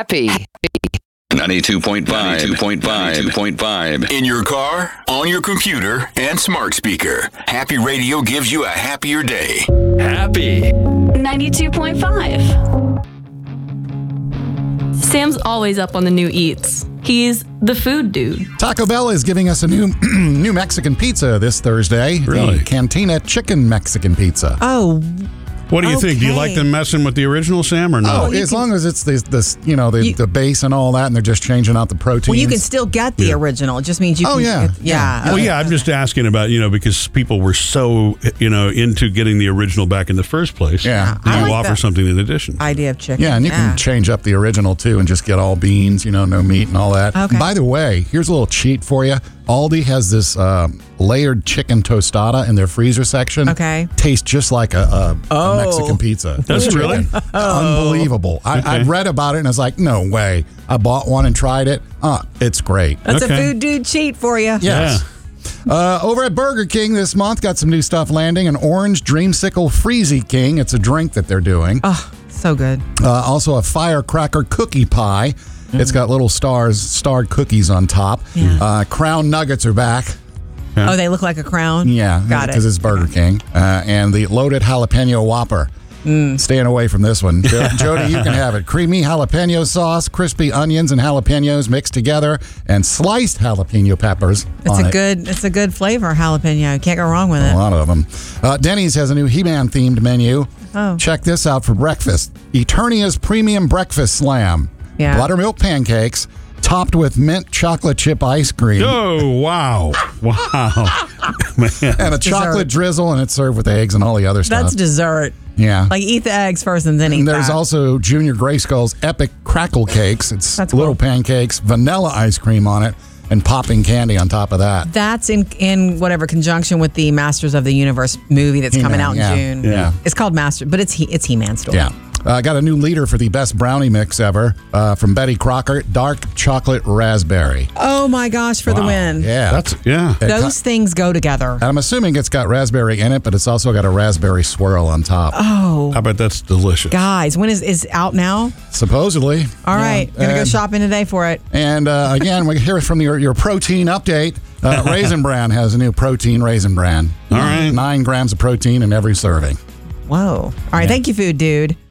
Happy. 92.5. In your car, on your computer, and smart speaker. Happy Radio gives you a happier day. Happy. 92.5. Sam's always up on the new eats. He's the food dude. Taco Bell is giving us a new Mexican pizza this Thursday. Really? The Cantina Chicken Mexican Pizza. Oh, What do you think? Do you like them messing with the original, Sam, or no? Oh, as long as it's the base and all that, and they're just changing out the proteins. well, you can still get the original. It just means you can. yeah. Well, yeah, I'm just asking about, because people were so, into getting the original back in the first place. Yeah. You I like offer that something in addition. idea of chicken. Yeah, and you can change up the original, too, and just get all beans, no meat and all that. Okay. By the way, here's a little cheat for you. Aldi has this layered chicken tostada in their freezer section. Okay. Tastes just like a Mexican pizza. Does it really? Unbelievable. I read about it, and I was like, no way. I bought one and tried it. It's great. That's Okay. a food dude cheat for you. Yes. Over at Burger King this month, got some new stuff landing. An orange Dreamsicle Freezy King. It's a drink that they're doing. Oh, so good. Also a firecracker cookie pie. It's got little starred cookies on top. Yeah. Crown Nuggets are back. Oh, they look like a crown? Yeah. Got it. Because it's Burger King. And the loaded jalapeno Whopper. Staying away from this one. Jody, you can have it. Creamy jalapeno sauce, crispy onions and jalapenos mixed together, and sliced jalapeno peppers. It's a good flavor, jalapeno. Can't go wrong with it. A lot of them. Denny's has a new He-Man themed menu. Oh. Check this out for breakfast. Eternia's Premium Breakfast Slam. Yeah. Buttermilk pancakes topped with mint chocolate chip ice cream. Oh, wow. Wow. Man. And a chocolate drizzle, and it's served with eggs and all the other stuff. That's dessert. Yeah. Like, eat the eggs first and then eat And there's that. also Junior Grayskull's Epic Crackle Cakes. It's That's little cool. pancakes, vanilla ice cream on it, and popping candy on top of that. That's in whatever conjunction with the Masters of the Universe movie that's coming out in June. Yeah. It's called Master, but it's He-Man story. Yeah. Got a new leader for the best brownie mix ever from Betty Crocker, dark chocolate raspberry. Oh my gosh, for the win. Yeah. Those things go together. And I'm assuming it's got raspberry in it, but it's also got a raspberry swirl on top. Oh. I bet that's delicious. Guys, when is out now? Supposedly. All right. Gonna go shopping today for it. And again, we hear from your protein update. Raisin Bran has a new protein Raisin Bran. All right. 9 grams of protein in every serving. Whoa. All right. Thank you, food dude.